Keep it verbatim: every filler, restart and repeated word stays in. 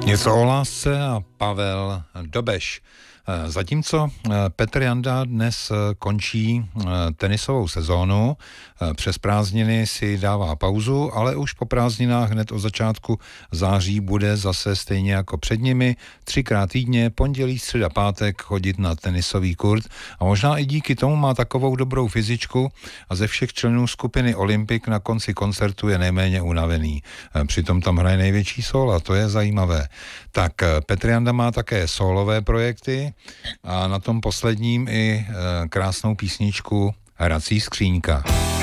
Něco o lásce a Pavel Dobeš. Zatímco Petr Janda dnes končí tenisovou sezónu, přes prázdniny si dává pauzu, ale už po prázdninách hned od začátku září bude zase stejně jako před nimi třikrát týdně, pondělí, středa, pátek chodit na tenisový kurt a možná i díky tomu má takovou dobrou fyzičku a ze všech členů skupiny Olympic na konci koncertu je nejméně unavený. Přitom tam hraje největší sól a to je zajímavé. Tak Petr Janda má také sólové projekty a na tom posledním i krásnou písničku Hrací skříňka.